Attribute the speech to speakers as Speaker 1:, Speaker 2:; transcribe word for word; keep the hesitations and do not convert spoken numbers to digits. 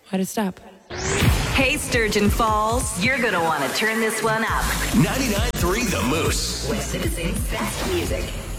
Speaker 1: Why'd it stop?
Speaker 2: Hey, Sturgeon Falls, you're going to want to turn this one up.
Speaker 3: ninety-nine point three The Moose.
Speaker 2: West Citizens' best music.